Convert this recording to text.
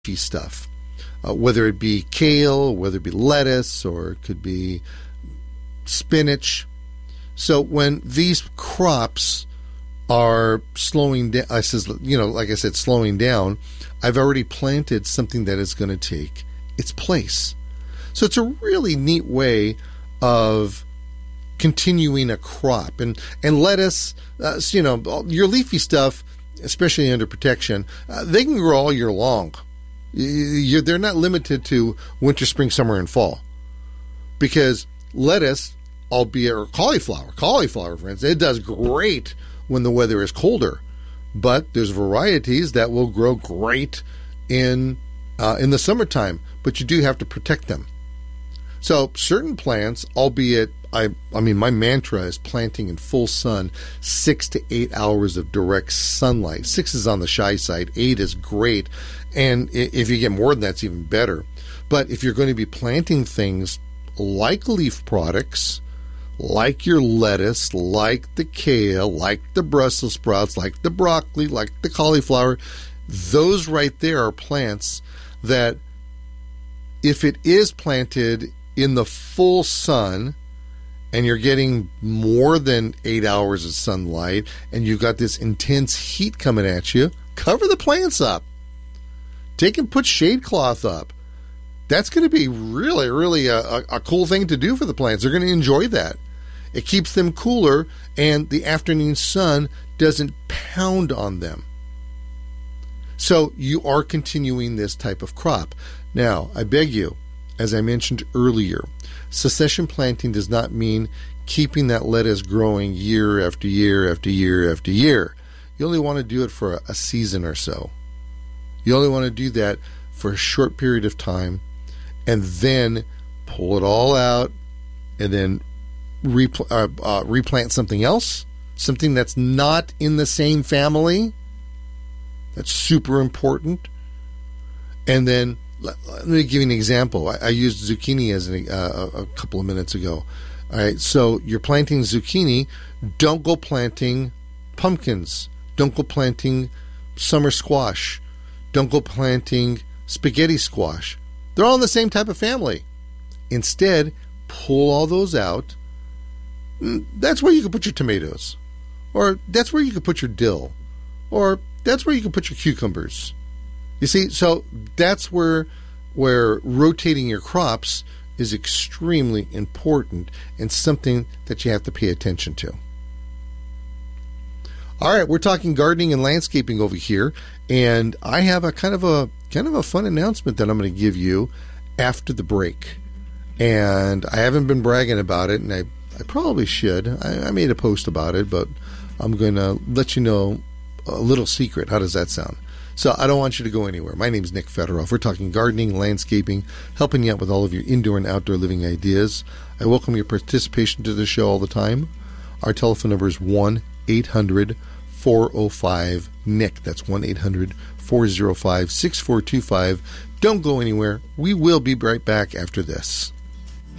stuff, whether it be kale, whether it be lettuce, or it could be spinach. So when these crops are slowing down, like I said, slowing down, I've already planted something that is going to take its place. So it's a really neat way of continuing a crop. And lettuce, your leafy stuff, especially under protection, they can grow all year long. They're not limited to winter, spring, summer, and fall. Because lettuce, or cauliflower, for instance, it does great when the weather is colder. But there's varieties that will grow great in the summertime, but you do have to protect them. So certain plants, albeit, I mean, my mantra is planting in full sun, 6 to 8 hours of direct sunlight. 6 is on the shy side, 8 is great, and if you get more than that, it's even better. But if you're going to be planting things like leaf products, like your lettuce, like the kale, like the Brussels sprouts, like the broccoli, like the cauliflower, those right there are plants that, if it is planted in the full sun and you're getting more than 8 hours of sunlight and you've got this intense heat coming at you, cover the plants up. Take and put shade cloth up. That's going to be really, really a cool thing to do for the plants. They're going to enjoy that. It keeps them cooler, and the afternoon sun doesn't pound on them. So you are continuing this type of crop. Now, I beg you, as I mentioned earlier, succession planting does not mean keeping that lettuce growing year after year after year after year. You only want to do it for a season or so. You only want to do that for a short period of time, and then pull it all out, and then replant something else, something that's not in the same family. That's super important. And then let me give you an example. I used zucchini as a couple of minutes ago. All right, so you're planting zucchini. Don't go planting pumpkins. Don't go planting summer squash. Don't go planting spaghetti squash. They're all in the same type of family. Instead, pull all those out. That's where you can put your tomatoes, or that's where you can put your dill, or that's where you can put your cucumbers. You see, so that's where rotating your crops is extremely important and something that you have to pay attention to. All right, we're talking gardening and landscaping over here, and I have a kind of a fun announcement that I'm going to give you after the break. And I haven't been bragging about it, and I probably should. I made a post about it, but I'm going to let you know a little secret. How does that sound? So I don't want you to go anywhere. My name is Nick Federoff. We're talking gardening, landscaping, helping you out with all of your indoor and outdoor living ideas. I welcome your participation to the show all the time. Our telephone number is 1-800-405-NICK. That's 1-800-405-6425. Don't go anywhere. We will be right back after this.